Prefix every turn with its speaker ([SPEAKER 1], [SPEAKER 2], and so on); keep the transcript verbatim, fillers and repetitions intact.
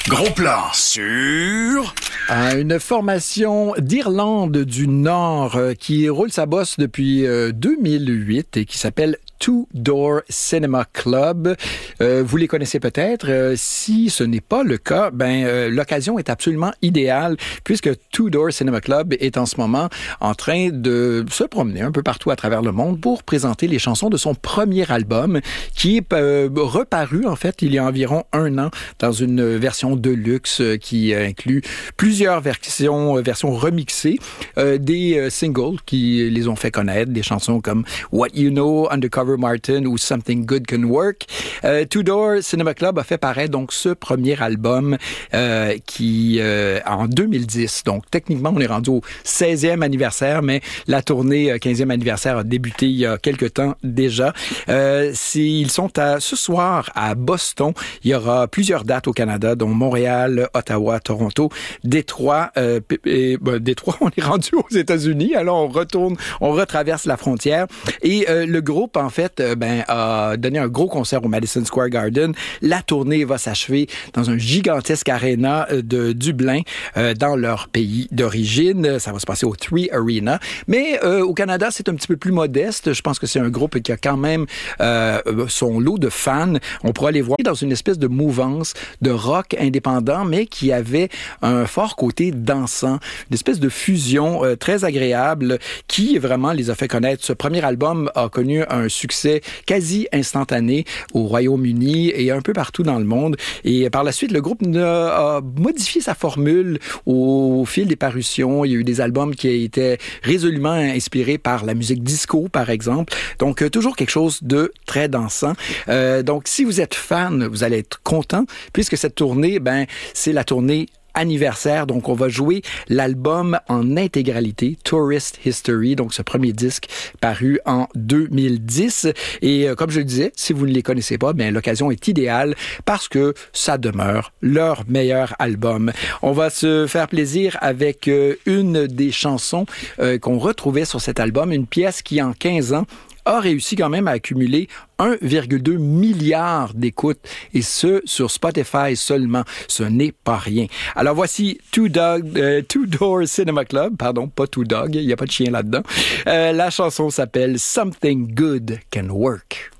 [SPEAKER 1] Gros plan sur...
[SPEAKER 2] À une formation d'Irlande du Nord euh, qui roule sa bosse depuis euh, deux mille huit et qui s'appelle Two Door Cinema Club. Euh, vous les connaissez peut-être. Euh, si ce n'est pas le cas, ben euh, l'occasion est absolument idéale puisque Two Door Cinema Club est en ce moment en train de se promener un peu partout à travers le monde pour présenter les chansons de son premier album qui est euh, reparu en fait il y a environ un an dans une version deluxe euh, qui inclut plusieurs versions, euh, versions remixées, euh, des euh, singles qui les ont fait connaître, des chansons comme What You Know, Undercover Martin ou Something Good Can Work. Euh, Two Door Cinema Club a fait paraître donc ce premier album euh, qui euh, en deux mille dix. Donc techniquement, on est rendu au seizième anniversaire, mais la tournée euh, quinzième anniversaire a débuté il y a quelques temps déjà. Euh, ils sont à ce soir à Boston. Il y aura plusieurs dates au Canada, dont Montréal, Ottawa, Toronto, Détroit. Euh, et, ben, Détroit, on est rendu aux États-Unis. Alors on retourne, on retraverse la frontière. Et euh, le groupe, en fait, euh, ben, a donné un gros concert au Madison Square Garden. La tournée va s'achever dans un gigantesque aréna de Dublin, euh, dans leur pays d'origine. Ça va se passer au Three Arena. Mais euh, au Canada, c'est un petit peu plus modeste. Je pense que c'est un groupe qui a quand même euh, son lot de fans. On pourra les voir dans une espèce de mouvance de rock indépendant, mais qui avait un fort côté dansant, une espèce de fusion euh, très agréable qui vraiment les a fait connaître. Ce premier album a connu un succès quasi instantané au Royaume-Uni et un peu partout dans le monde. Et par la suite, le groupe a modifié sa formule au fil des parutions. Il y a eu des albums qui étaient résolument inspirés par la musique disco, par exemple. Donc, euh, toujours quelque chose de très dansant. Euh, donc, si vous êtes fan, vous allez être content puisque cette tournée, ben, c'est la tournée anniversaire. Donc, on va jouer l'album en intégralité, Tourist History, donc ce premier disque paru en deux mille dix. Et euh, comme je le disais, si vous ne les connaissez pas, bien, l'occasion est idéale parce que ça demeure leur meilleur album. On va se faire plaisir avec euh, une des chansons euh, qu'on retrouvait sur cet album, une pièce qui, en quinze ans, a réussi quand même à accumuler un virgule deux milliard d'écoutes, et ce, sur Spotify seulement. Ce n'est pas rien. Alors voici Two, Dog, euh, Two Door Cinema Club, pardon, pas Two Dog, il n'y a pas de chien là-dedans. Euh, la chanson s'appelle Something Good Can Work.